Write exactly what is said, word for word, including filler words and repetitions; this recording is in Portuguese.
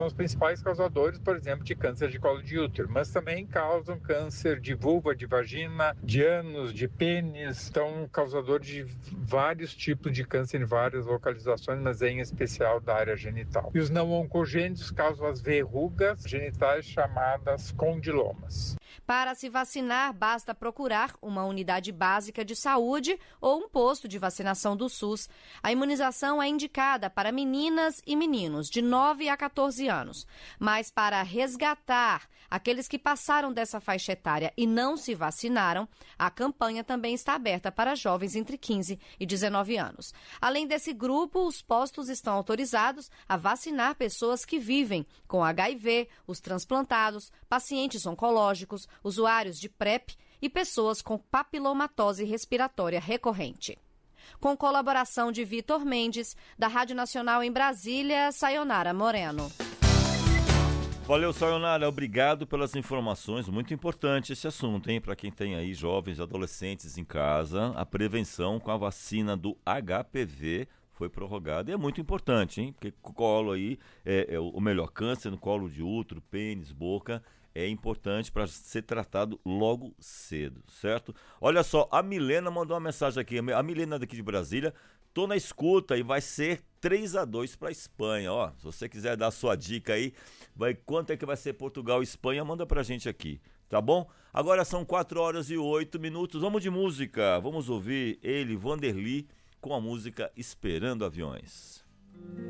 os principais causadores, por exemplo, de câncer de colo de útero, mas também causam câncer de vulva, de vagina, de ânus, de pênis, então causador de vários tipos de câncer em várias localizações, mas em especial da área genital. E os não oncogênicos causam as verrugas genitais chamadas condilomas. Para se vacinar, basta procurar uma unidade básica de saúde ou um posto de vacinação do SUS. A imunização é indicada para meninas e meninos de nove a quatorze anos. Mas para resgatar aqueles que passaram dessa faixa etária e não se vacinaram, a campanha também está aberta para jovens entre quinze e dezenove anos. Além desse grupo, os postos estão autorizados a vacinar pessoas que vivem com H I V, os transplantados, pacientes oncológicos, usuários de PrEP e pessoas com papilomatose respiratória recorrente. Com colaboração de Vitor Mendes, da Rádio Nacional em Brasília, Sayonara Moreno. Valeu, Sayonara. Obrigado pelas informações. Muito importante esse assunto, hein? Para quem tem aí jovens e adolescentes em casa, a prevenção com a vacina do H P V foi prorrogada e é muito importante, hein? Porque colo aí, é, é o melhor, câncer no colo de útero, pênis, boca, é importante para ser tratado logo cedo, certo? Olha só, a Milena mandou uma mensagem aqui, a Milena daqui de Brasília, tô na escuta e vai ser três a dois para a Espanha, ó, se você quiser dar a sua dica aí, vai, quanto é que vai ser Portugal e Espanha, manda pra gente aqui, tá bom? Agora são quatro horas e oito minutos, vamos de música, vamos ouvir ele, Vanderly, com a música Esperando Aviões.